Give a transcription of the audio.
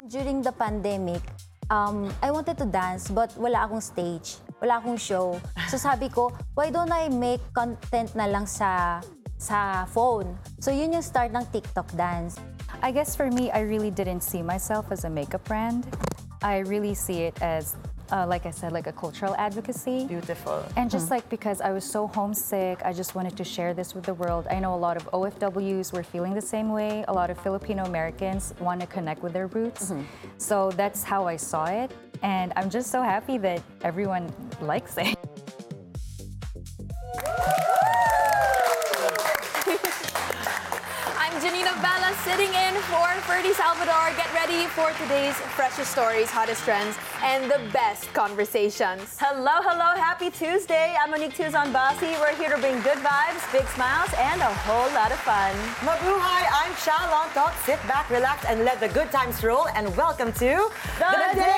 During the pandemic, I wanted to dance but wala akong stage, wala akong show. So sabi ko, why don't I make content na lang sa phone? So yun yung start ng TikTok dance. I guess for me, I really didn't see myself as a makeup brand. I really see it as, like I said, like a cultural advocacy. Beautiful. And just like because I was so homesick, I just wanted to share this with the world. I know a lot of OFWs were feeling the same way. A lot of Filipino Americans want to connect with their roots. So that's how I saw it. And I'm just so happy that everyone likes it. I'm Janina Bella sitting in for Ferdy Salvador. Get ready for today's freshest stories, hottest trends, and the best conversations. Hello, hello, happy Tuesday. I'm Monique Tuzon Basi. We're here to bring good vibes, big smiles, and a whole lot of fun. Mabuhay, I'm Sha Long Talk. Sit back, relax, and let the good times roll. And welcome to The Day